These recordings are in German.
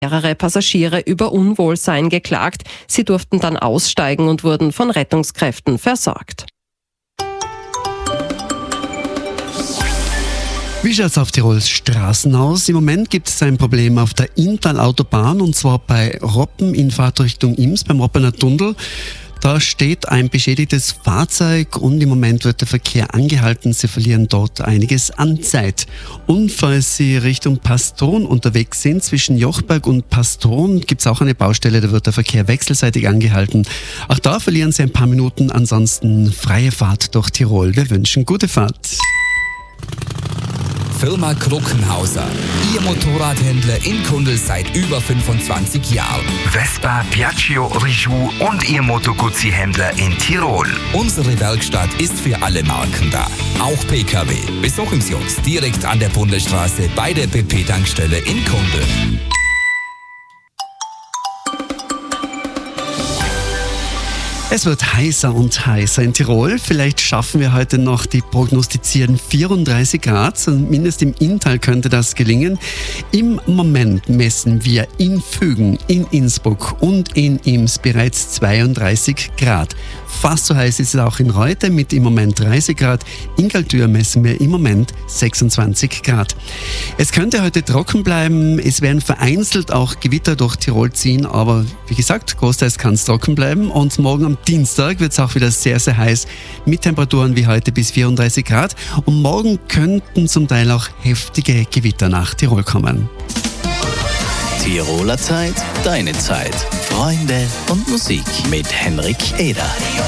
Mehrere Passagiere über Unwohlsein geklagt. Sie durften dann aussteigen und wurden von Rettungskräften versorgt. Wie schaut es auf Tirols Straßen aus? Im Moment gibt es ein Problem auf der Inntal-Autobahn, und zwar bei Roppen in Fahrtrichtung Ims, beim Roppener Tunnel. Da steht ein beschädigtes Fahrzeug und im Moment wird der Verkehr angehalten. Sie verlieren dort einiges an Zeit. Und falls Sie Richtung Paston unterwegs sind, zwischen Jochberg und Paston gibt es auch eine Baustelle, da wird der Verkehr wechselseitig angehalten. Auch da verlieren Sie ein paar Minuten, ansonsten freie Fahrt durch Tirol. Wir wünschen gute Fahrt. Firma Kruckenhauser. Ihr Motorradhändler in Kundl seit über 25 Jahren. Vespa, Piaggio, Rijou und Ihr Moto Guzzi-Händler in Tirol. Unsere Werkstatt ist für alle Marken da. Auch PKW. Besuchen Sie uns direkt an der Bundesstraße bei der BP-Tankstelle in Kundl. Es wird heißer und heißer in Tirol. Vielleicht schaffen wir heute noch die prognostizierten 34 Grad. Zumindest im Inntal könnte das gelingen. Im Moment messen wir in Fügen, in Innsbruck und in Ims bereits 32 Grad. Fast so heiß ist es auch in Reute mit im Moment 30 Grad. In Galtür messen wir im Moment 26 Grad. Es könnte heute trocken bleiben. Es werden vereinzelt auch Gewitter durch Tirol ziehen. Aber wie gesagt, großteils kann es trocken bleiben. Und morgen am Dienstag wird es auch wieder sehr, sehr heiß mit Temperaturen wie heute bis 34 Grad. Und morgen könnten zum Teil auch heftige Gewitter nach Tirol kommen. Tiroler Zeit, deine Zeit. Freunde und Musik mit Henrik Eder.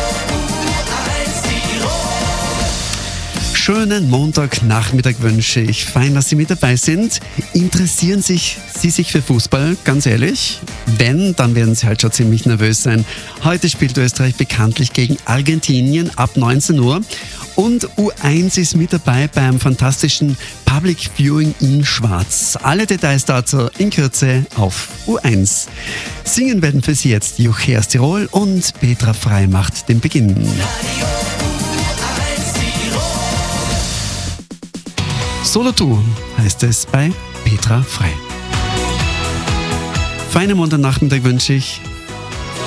Schönen Montagnachmittag wünsche ich. Fein, dass Sie mit dabei sind. Interessieren Sie sich für Fußball? Ganz ehrlich? Wenn, dann werden Sie halt schon ziemlich nervös sein. Heute spielt Österreich bekanntlich gegen Argentinien ab 19 Uhr. Und U1 ist mit dabei beim fantastischen Public Viewing in Schwarz. Alle Details dazu in Kürze auf U1. Singen werden für Sie jetzt Juche aus Tirol und Petra Frei macht den Beginn. Solo Tu heißt es bei Petra Frei. Feinen Montagnachmittag wünsche ich.